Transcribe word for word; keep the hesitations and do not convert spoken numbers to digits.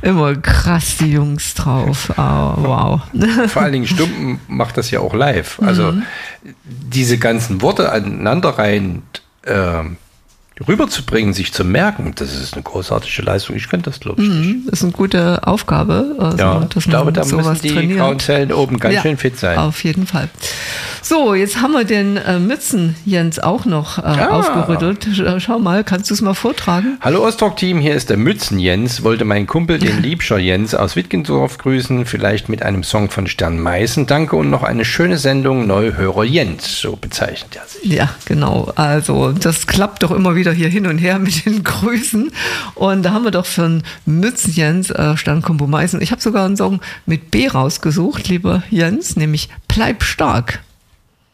Immer krass, die Jungs drauf. Oh, wow. Vor allen Dingen Stumpen macht das ja auch live. Also mhm. diese ganzen Worte aneinanderreihend äh, rüberzubringen, sich zu merken, das ist eine großartige Leistung. Ich könnte das, glaube ich, mhm. nicht. Das ist eine gute Aufgabe. Also, ja, dass ich glaube, da müssen die trainiert. grauen Zellen oben ganz ja, schön fit sein. Auf jeden Fall. So, jetzt haben wir den äh, Mützen-Jens auch noch äh, ja. aufgerüttelt. Schau mal, kannst du es mal vortragen? Hallo Ostalk-Team, hier ist der Mützen-Jens. Wollte meinen Kumpel, den Liebscher-Jens aus Wittgendorf grüßen, vielleicht mit einem Song von Stern Meißen. Danke und noch eine schöne Sendung, Neuhörer Jens, so bezeichnet er sich. Ja, genau. Also das klappt doch immer wieder hier hin und her mit den Grüßen. Und da haben wir doch für einen Mützen-Jens äh, Sternkombo Meißen. Ich habe sogar einen Song mit B rausgesucht, lieber Jens, nämlich Bleib stark.